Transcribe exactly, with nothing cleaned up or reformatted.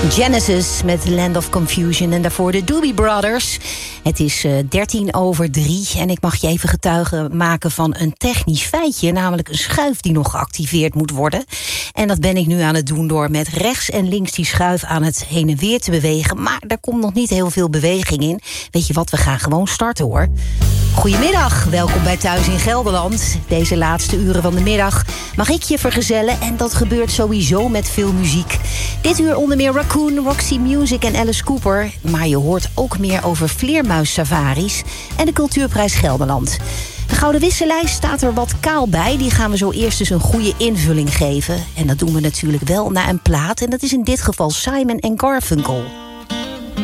Genesis met Land of Confusion en daarvoor de Doobie Brothers. Het is uh, dertien over drie en ik mag je even getuige maken van een technisch feitje, namelijk een schuif die nog geactiveerd moet worden. En dat ben ik nu aan het doen door met rechts en links die schuif aan het heen en weer te bewegen. Maar daar komt nog niet heel veel beweging in. Weet je wat, we gaan gewoon starten hoor. Goedemiddag, welkom bij Thuis in Gelderland. Deze laatste uren van de middag mag ik je vergezellen en dat gebeurt sowieso met veel muziek. Dit uur onder meer Raccoon, Roxy Music en Alice Cooper. Maar je hoort ook meer over vleermuissafaris en de Cultuurprijs Gelderland. De Gouden Wissellijst staat er wat kaal bij. Die gaan we zo eerst eens een goede invulling geven. En dat doen we natuurlijk wel naar een plaat. En dat is in dit geval Simon en Garfunkel.